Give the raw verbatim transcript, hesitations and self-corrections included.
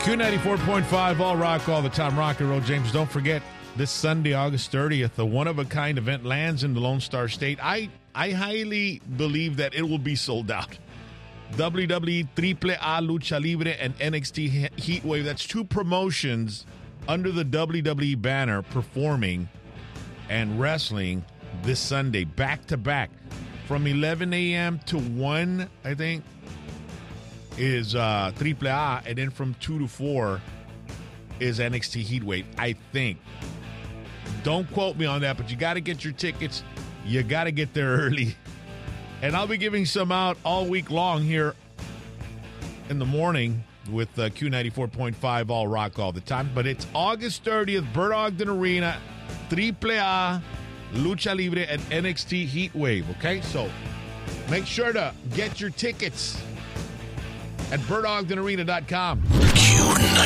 Q ninety-four point five, all rock, all the time, rock and roll. James, don't forget, this Sunday, August thirtieth, the one-of-a-kind event lands in the Lone Star State. I, I highly believe that it will be sold out. W W E Triple A Lucha Libre and N X T Heatwave. That's two promotions under the W W E banner performing and wrestling this Sunday, back-to-back. From eleven a.m. to one, I think, is uh, Triple A, and then from two to four is N X T Heatwave, I think. Don't quote me on that, but you got to get your tickets. You got to get there early. And I'll be giving some out all week long here in the morning with uh, Q ninety-four point five, all rock, all the time. But it's August thirtieth, Bert Ogden Arena, Triple A, Lucha Libre, and N X T Heatwave, okay? So make sure to get your tickets at bert ogden arena dot com.